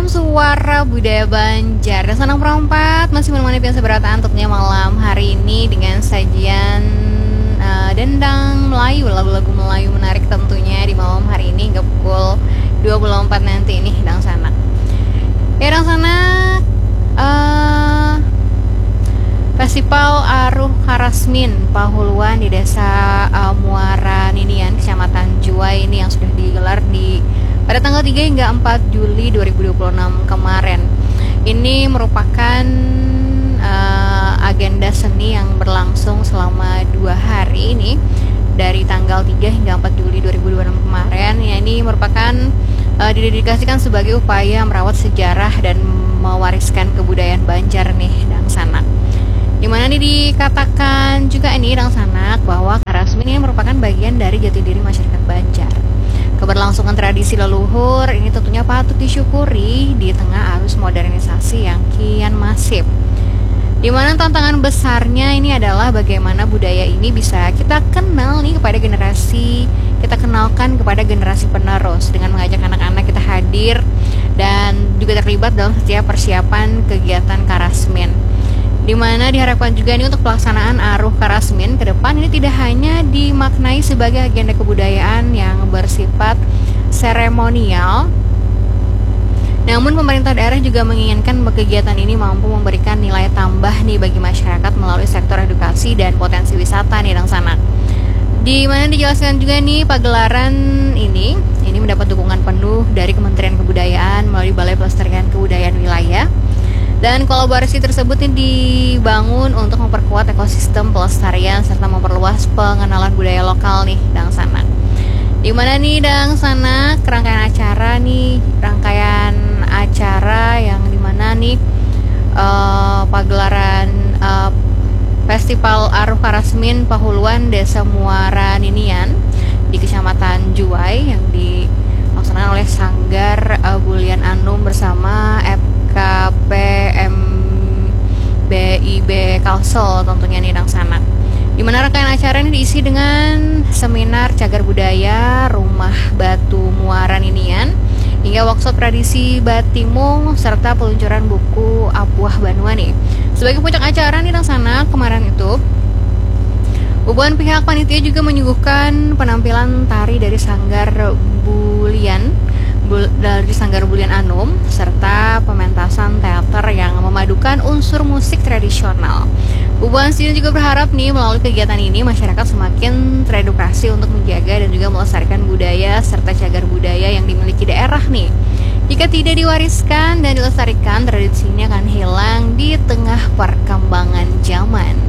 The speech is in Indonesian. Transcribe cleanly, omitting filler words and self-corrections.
Suara Budaya Banjar. Dan Senang Perempat masih menemani Pian Seberata tentunya malam hari ini dengan sajian dendang Melayu, lagu-lagu Melayu menarik tentunya di malam hari ini hingga pukul 24 nanti ini Dang Sanak. Ya Dang Sanak, Festival Aruh Karasmin Pahuluan di Desa Muara Ninian, Kecamatan Juwai ini yang sudah digelar pada tanggal 3 hingga 4 Juli 2026 kemarin. Ini merupakan agenda seni yang berlangsung selama 2 hari ini dari tanggal 3 hingga 4 Juli 2026 kemarin. Ya, ini merupakan didedikasikan sebagai upaya merawat sejarah dan mewariskan kebudayaan Banjar nih Dang Sanak. Dimana nih dikatakan juga ini Dang Sanak bahwa Karasmin ini merupakan bagian dari jati diri masyarakat Banjar. Keberlangsungan tradisi leluhur ini tentunya patut disyukuri di tengah arus modernisasi yang kian masif. Di mana tantangan besarnya ini adalah bagaimana budaya ini bisa kita kenal nih kepada generasi, kita kenalkan kepada generasi penerus dengan mengajak anak-anak kita hadir dan juga terlibat dalam setiap persiapan kegiatan Karasmin. Di mana diharapkan juga ini untuk pelaksanaan Aruh Karasmin ke depan ini tidak hanya dimaknai sebagai agenda kebudayaan yang bersifat seremonial, namun pemerintah daerah juga menginginkan kegiatan ini mampu memberikan nilai tambah nih bagi masyarakat melalui sektor edukasi dan potensi wisata nih Dang Sanak. Di mana dijelaskan juga nih pagelaran ini mendapat dukungan penuh dari Kementerian Kebudayaan melalui Balai Pelestarian Kebudayaan Wilayah. Dan kolaborasi tersebut ini dibangun untuk memperkuat ekosistem pelestarian serta memperluas pengenalan budaya lokal nih Dang Sanak. Di mana nih Dang Sanak rangkaian acara yang dimana nih pagelaran Festival Aruh Karasmin Pahuluan Desa Muara Ninian di Kecamatan Juwai yang dilaksanakan oleh Sanggar Bulian Anum bersama KPMBIB Kalsel tentunya nih Dang Sanak. Di mana rangkaian acara ini diisi dengan seminar cagar budaya Rumah Batu Muara Ninian hingga workshop tradisi Batimung serta peluncuran buku Apuah Banuani. Sebagai puncak acara nih Dang Sanak kemarin itu, hubungan pihak panitia juga menyuguhkan penampilan tari dari Sanggar Bulian Anum serta pementasan teater yang memadukan unsur musik tradisional. Hubungan sini juga berharap nih melalui kegiatan ini masyarakat semakin teredukasi untuk menjaga dan juga melestarikan budaya serta cagar budaya yang dimiliki daerah nih. Jika tidak diwariskan dan dilestarikan, tradisinya akan hilang di tengah perkembangan zaman.